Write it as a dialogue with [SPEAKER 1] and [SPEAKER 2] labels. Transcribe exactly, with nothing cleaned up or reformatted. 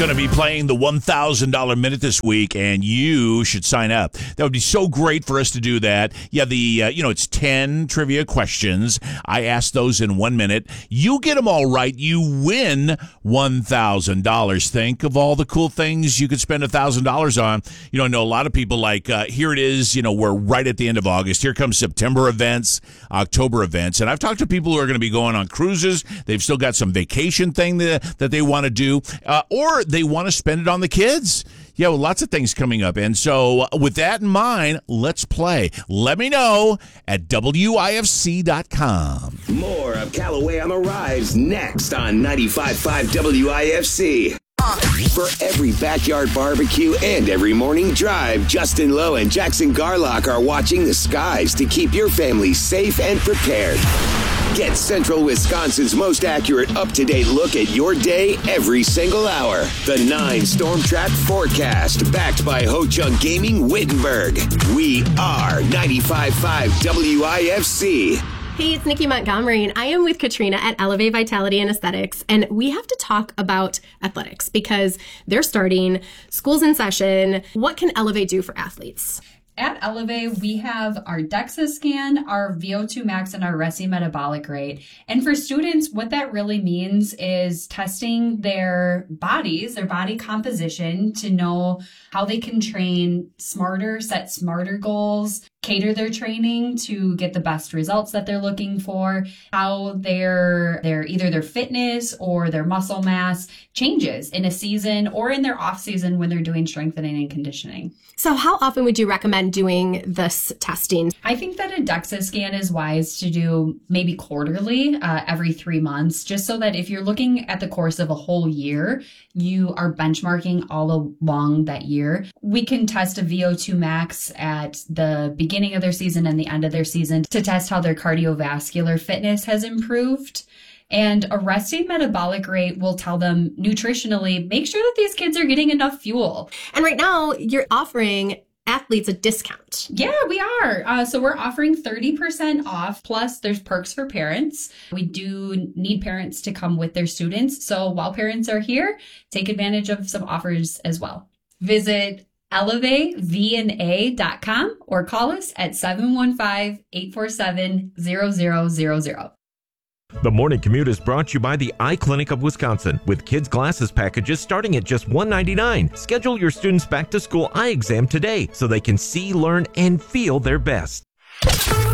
[SPEAKER 1] going to be playing the one thousand dollars Minute this week, and you should sign up. That would be so great for us to do that. Yeah, the uh, you know, it's ten trivia questions. I ask those in one minute. You get them all right, you win one thousand dollars. Think of all the cool things you could spend one thousand dollars on. You know, I know a lot of people like, uh, here it is, you know, we're right at the end of August. Here comes September events, October events. And I've talked to people who are going to be going on cruises. They've still got some vacation thing that, that they want to do, uh, or they want to spend it on the kids. Yeah, well, lots of things coming up. And so with that in mind, let's play. Let me know at W I F C dot com.
[SPEAKER 2] More of Callaway on the Rise next on ninety-five point five W I F C. For every backyard barbecue and every morning drive, Justin Lowe and Jackson Garlock are watching the skies to keep your family safe and prepared. Get Central Wisconsin's most accurate, up-to-date look at your day every single hour. The nine Storm Track Forecast, backed by Ho Chunk Gaming Wittenberg. We are ninety-five point five W I F C.
[SPEAKER 3] Hey, it's Nikki Montgomery, and I am with Katrina at Elevate Vitality and Aesthetics, and we have to talk about athletics because they're starting, school's in session. What can Elevate do for athletes?
[SPEAKER 4] At Elevate, we have our DEXA scan, our V O two max, and our resting metabolic rate. And for students, what that really means is testing their bodies, their body composition, to know how they can train smarter, set smarter goals, cater their training to get the best results that they're looking for, how their their either their fitness or their muscle mass changes in a season or in their off season when they're doing strengthening and conditioning.
[SPEAKER 3] So how often would you recommend doing this testing?
[SPEAKER 4] I think that a DEXA scan is wise to do maybe quarterly, uh, every three months, just so that if you're looking at the course of a whole year, you are benchmarking all along that year. We can test a V O two max at the beginning of their season and the end of their season to test how their cardiovascular fitness has improved. And a resting metabolic rate will tell them nutritionally, make sure that these kids are getting enough fuel.
[SPEAKER 3] And right now, you're offering athletes a discount.
[SPEAKER 4] Yeah, we are. Uh, so we're offering thirty percent off. Plus, there's perks for parents. We do need parents to come with their students. So while parents are here, take advantage of some offers as well. Visit elevate v n a dot com or call us at seven one five, eight four seven, zero zero zero zero.
[SPEAKER 5] The Morning Commute is brought to you by the Eye Clinic of Wisconsin, with kids' glasses packages starting at just one dollar and ninety-nine cents. Schedule your students' back-to-school eye exam today so they can see, learn, and feel their best.